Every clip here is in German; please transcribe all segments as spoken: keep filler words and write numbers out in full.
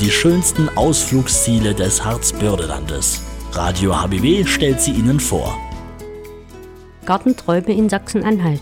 die schönsten Ausflugsziele des Harzbördelandes. Radio H B W stellt sie Ihnen vor. Gartenträume in Sachsen-Anhalt.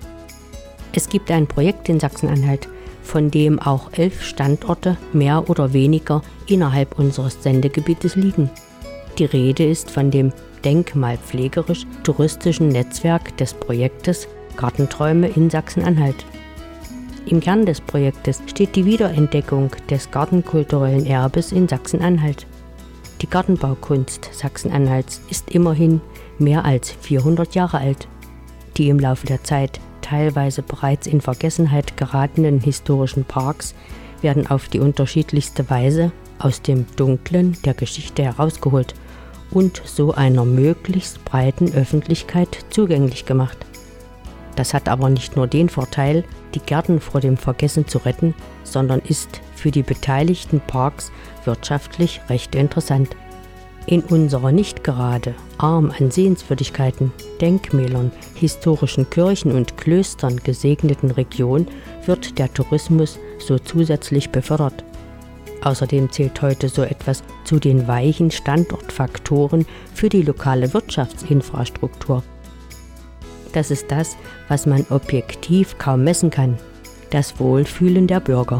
Es gibt ein Projekt in Sachsen-Anhalt, von dem auch elf Standorte mehr oder weniger innerhalb unseres Sendegebietes liegen. Die Rede ist von dem denkmalpflegerisch-touristischen Netzwerk des Projektes Gartenträume in Sachsen-Anhalt. Im Kern des Projektes steht die Wiederentdeckung des gartenkulturellen Erbes in Sachsen-Anhalt. Die Gartenbaukunst Sachsen-Anhalts ist immerhin mehr als vierhundert Jahre alt. Die im Laufe der Zeit teilweise bereits in Vergessenheit geratenen historischen Parks werden auf die unterschiedlichste Weise aus dem Dunklen der Geschichte herausgeholt und so einer möglichst breiten Öffentlichkeit zugänglich gemacht. Das hat aber nicht nur den Vorteil, die Gärten vor dem Vergessen zu retten, sondern ist für die beteiligten Parks wirtschaftlich recht interessant. In unserer nicht gerade arm an Sehenswürdigkeiten, Denkmälern, historischen Kirchen und Klöstern gesegneten Region wird der Tourismus so zusätzlich befördert. Außerdem zählt heute so etwas zu den weichen Standortfaktoren für die lokale Wirtschaftsinfrastruktur. Das ist das, was man objektiv kaum messen kann: das Wohlfühlen der Bürger.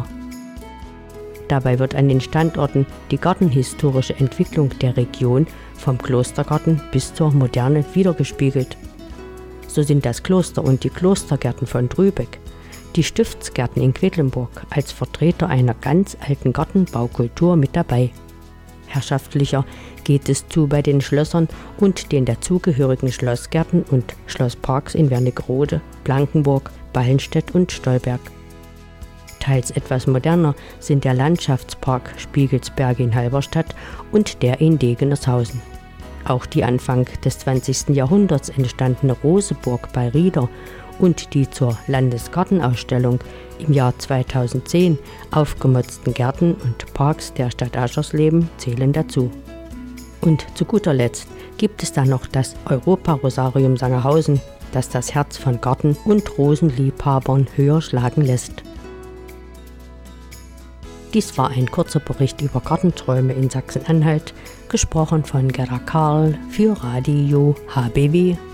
Dabei wird an den Standorten die gartenhistorische Entwicklung der Region vom Klostergarten bis zur Moderne wiedergespiegelt. So sind das Kloster und die Klostergärten von Drübeck, die Stiftsgärten in Quedlinburg als Vertreter einer ganz alten Gartenbaukultur mit dabei. Herrschaftlicher geht es zu bei den Schlössern und den dazugehörigen Schlossgärten und Schlossparks in Wernigerode, Blankenburg, Ballenstedt und Stolberg. Teils etwas moderner sind der Landschaftspark Spiegelsberg in Halberstadt und der in Degenershausen. Auch die Anfang des zwanzigsten Jahrhunderts entstandene Roseburg bei Rieder und die zur Landesgartenausstellung im Jahr zweitausendzehn aufgemotzten Gärten und Parks der Stadt Aschersleben zählen dazu. Und zu guter Letzt gibt es dann noch das Europa-Rosarium Sangerhausen, das das Herz von Garten- und Rosenliebhabern höher schlagen lässt. Dies war ein kurzer Bericht über Gartenträume in Sachsen-Anhalt, gesprochen von Gerda Karl für Radio H B W.